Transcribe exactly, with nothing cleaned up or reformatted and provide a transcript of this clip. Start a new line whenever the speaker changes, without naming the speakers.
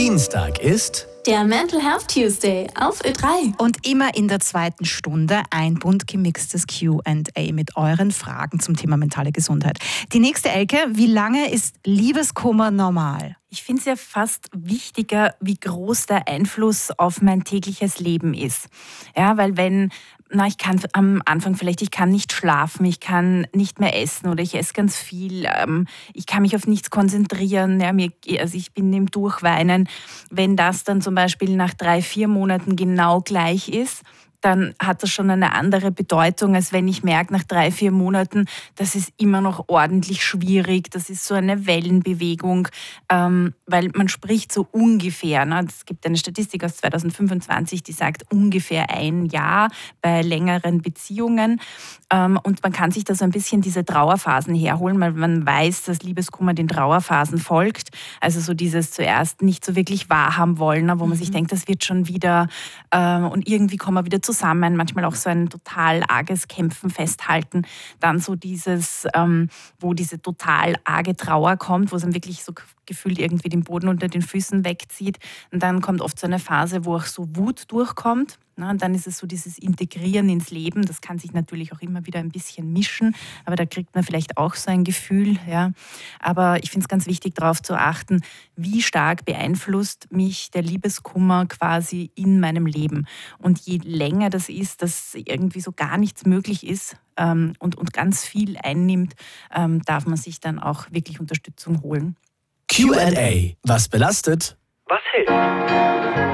Dienstag ist
der Mental Health Tuesday auf Ö drei.
Und immer in der zweiten Stunde ein bunt gemixtes Q and A mit euren Fragen zum Thema mentale Gesundheit. Die nächste, Elke: Wie lange ist Liebeskummer normal?
Ich finde es ja fast wichtiger, wie groß der Einfluss auf mein tägliches Leben ist. Ja, weil wenn, na, ich kann am Anfang vielleicht, ich kann nicht schlafen, ich kann nicht mehr essen oder ich esse ganz viel, ähm, ich kann mich auf nichts konzentrieren, ja, mir, also ich bin im Durchweinen. Wenn das dann zum Beispiel nach drei, vier Monaten genau gleich ist, dann hat das schon eine andere Bedeutung, als wenn ich merke, nach drei, vier Monaten, das ist immer noch ordentlich schwierig, das ist so eine Wellenbewegung, ähm, weil man spricht so ungefähr. Ne? Es gibt eine Statistik aus zweitausendfünfundzwanzig, die sagt ungefähr ein Jahr bei längeren Beziehungen. Ähm, und man kann sich da so ein bisschen diese Trauerphasen herholen, weil man weiß, dass Liebeskummer den Trauerphasen folgt. Also so dieses zuerst nicht so wirklich wahrhaben wollen, ne? Wo man mhm. sich denkt, das wird schon wieder äh, und irgendwie kommen wir wieder zusammen. Zusammen, manchmal auch so ein total arges Kämpfen, Festhalten, dann so dieses, ähm, wo diese total arge Trauer kommt, wo es dann wirklich so gefühlt irgendwie den Boden unter den Füßen wegzieht. Und dann kommt oft so eine Phase, wo auch so Wut durchkommt. Na, und dann ist es so dieses Integrieren ins Leben. Das kann sich natürlich auch immer wieder ein bisschen mischen, aber da kriegt man vielleicht auch so ein Gefühl. Ja. Aber ich finde es ganz wichtig, darauf zu achten, wie stark beeinflusst mich der Liebeskummer quasi in meinem Leben. Und je länger das ist, dass irgendwie so gar nichts möglich ist ähm, und, und ganz viel einnimmt, ähm, darf man sich dann auch wirklich Unterstützung holen.
Q and A. Was belastet?
Was hilft?